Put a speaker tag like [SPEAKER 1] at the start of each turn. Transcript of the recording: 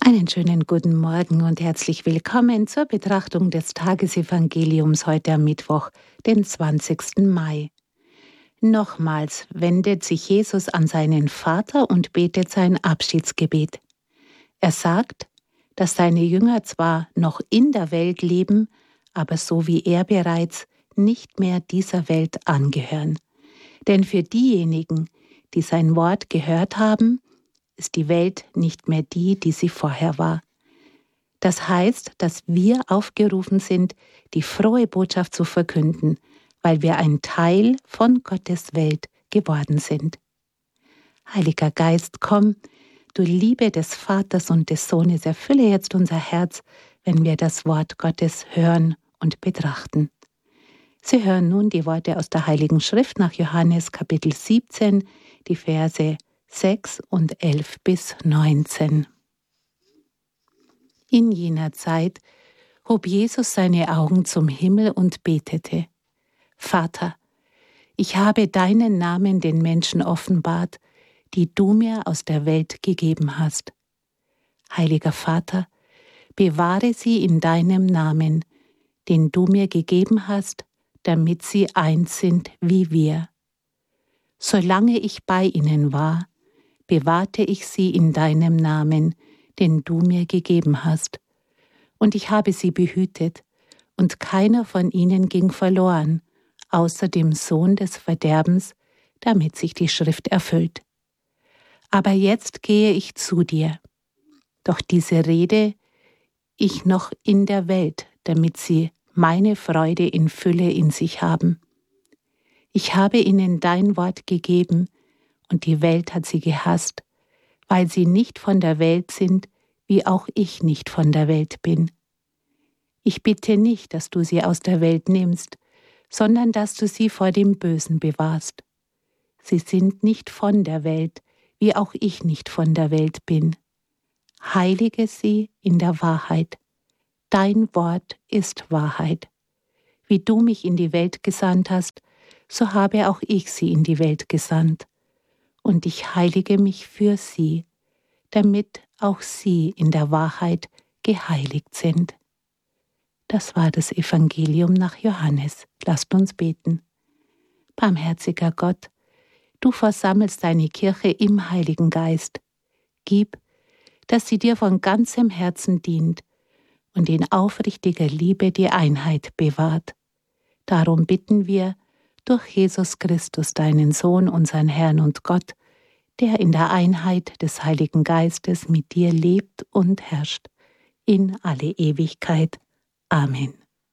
[SPEAKER 1] Einen schönen guten Morgen und herzlich willkommen zur Betrachtung des Tagesevangeliums heute am Mittwoch, den 20. Mai. Nochmals wendet sich Jesus an seinen Vater und betet sein Abschiedsgebet. Er sagt, dass seine Jünger zwar noch in der Welt leben, aber so wie er bereits nicht mehr dieser Welt angehören. Denn für diejenigen, die sein Wort gehört haben, ist die Welt nicht mehr die, die sie vorher war. Das heißt, dass wir aufgerufen sind, die frohe Botschaft zu verkünden, weil wir ein Teil von Gottes Welt geworden sind. Heiliger Geist, komm, du Liebe des Vaters und des Sohnes, erfülle jetzt unser Herz, wenn wir das Wort Gottes hören und betrachten. Sie hören nun die Worte aus der Heiligen Schrift nach Johannes Kapitel 17, die Verse 6 und 11 bis 19. In jener Zeit hob Jesus seine Augen zum Himmel und betete: Vater, ich habe deinen Namen den Menschen offenbart, die du mir aus der Welt gegeben hast. Heiliger Vater, bewahre sie in deinem Namen, den du mir gegeben hast, damit sie eins sind wie wir. Solange ich bei ihnen war, bewahrte ich sie in deinem Namen, den du mir gegeben hast. Und ich habe sie behütet, und keiner von ihnen ging verloren, außer dem Sohn des Verderbens, damit sich die Schrift erfüllt. Aber jetzt gehe ich zu dir. Doch diese rede ich noch in der Welt, damit sie meine Freude in Fülle in sich haben. Ich habe ihnen dein Wort gegeben, und die Welt hat sie gehasst, weil sie nicht von der Welt sind, wie auch ich nicht von der Welt bin. Ich bitte nicht, dass du sie aus der Welt nimmst, sondern dass du sie vor dem Bösen bewahrst. Sie sind nicht von der Welt, wie auch ich nicht von der Welt bin. Heilige sie in der Wahrheit. Dein Wort ist Wahrheit. Wie du mich in die Welt gesandt hast, so habe auch ich sie in die Welt gesandt. Und ich heilige mich für sie, damit auch sie in der Wahrheit geheiligt sind. Das war das Evangelium nach Johannes. Lasst uns beten. Barmherziger Gott, du versammelst deine Kirche im Heiligen Geist. Gib, dass sie dir von ganzem Herzen dient und in aufrichtiger Liebe die Einheit bewahrt. Darum bitten wir, durch Jesus Christus, deinen Sohn, unseren Herrn und Gott, der in der Einheit des Heiligen Geistes mit dir lebt und herrscht, in alle Ewigkeit. Amen.